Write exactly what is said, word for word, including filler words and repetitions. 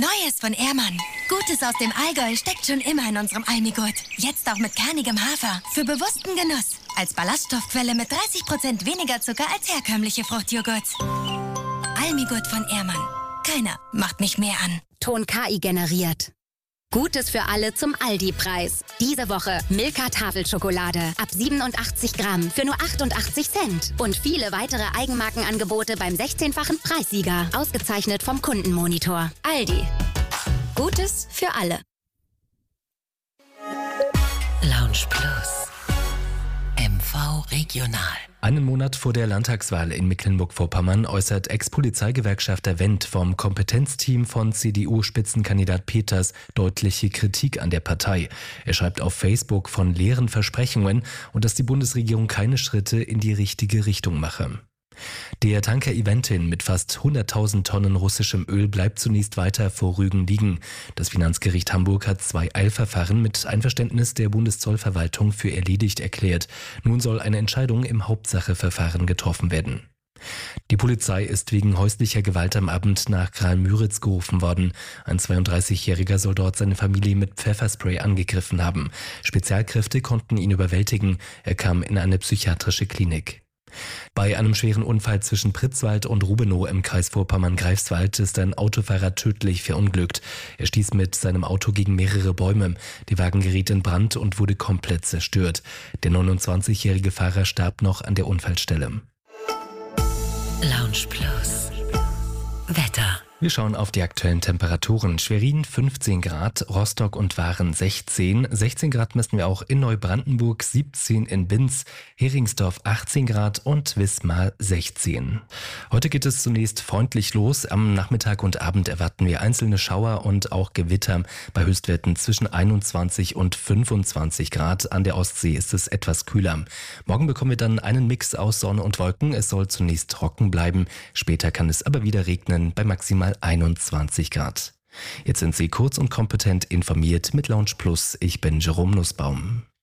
Neues von Ehrmann. Gutes aus dem Allgäu steckt schon immer in unserem Almigurt. Jetzt auch mit kernigem Hafer. Für bewussten Genuss. Als Ballaststoffquelle mit dreißig Prozent weniger Zucker als herkömmliche Fruchtjoghurts. Almigurt von Ehrmann. Keiner macht mich mehr an. Ton K I generiert. Gutes für alle zum Aldi-Preis. Diese Woche Milka Tafelschokolade ab siebenundachtzig Gramm für nur achtundachtzig Cent. Und viele weitere Eigenmarkenangebote beim sechzehnfachen Preissieger. Ausgezeichnet vom Kundenmonitor. Aldi. Gutes für alle. Lounge Plus. M V Regional. Einen Monat vor der Landtagswahl in Mecklenburg-Vorpommern äußert Ex-Polizeigewerkschafter Wendt vom Kompetenzteam von C D U-Spitzenkandidat Peters deutliche Kritik an der Partei. Er schreibt auf Facebook von leeren Versprechungen und dass die Bundesregierung keine Schritte in die richtige Richtung mache. Der Tanker Eventin mit fast hunderttausend Tonnen russischem Öl bleibt zunächst weiter vor Rügen liegen. Das Finanzgericht Hamburg hat zwei Eilverfahren mit Einverständnis der Bundeszollverwaltung für erledigt erklärt. Nun soll eine Entscheidung im Hauptsacheverfahren getroffen werden. Die Polizei ist wegen häuslicher Gewalt am Abend nach Graal-Müritz gerufen worden. Ein zweiunddreißigjähriger soll dort seine Familie mit Pfefferspray angegriffen haben. Spezialkräfte konnten ihn überwältigen. Er kam in eine psychiatrische Klinik. Bei einem schweren Unfall zwischen Pritzwaldt und Rubenow im Kreis Vorpommern-Greifswald ist ein Autofahrer tödlich verunglückt. Er stieß mit seinem Auto gegen mehrere Bäume. Der Wagen geriet in Brand und wurde komplett zerstört. Der neunundzwanzigjährige Fahrer starb noch an der Unfallstelle. Lounge Plus. Wetter. Wir schauen auf die aktuellen Temperaturen. Schwerin fünfzehn Grad, Rostock und Waren sechzehn. sechzehn Grad messen wir auch in Neubrandenburg, siebzehn in Binz, Heringsdorf achtzehn Grad und Wismar sechzehn. Heute geht es zunächst freundlich los. Am Nachmittag und Abend erwarten wir einzelne Schauer und auch Gewitter bei Höchstwerten zwischen einundzwanzig und fünfundzwanzig Grad. An der Ostsee ist es etwas kühler. Morgen bekommen wir dann einen Mix aus Sonne und Wolken. Es soll zunächst trocken bleiben. Später kann es aber wieder regnen bei maximal einundzwanzig Grad. Jetzt sind Sie kurz und kompetent informiert mit Lounge Plus. Ich bin Jerome Nussbaum.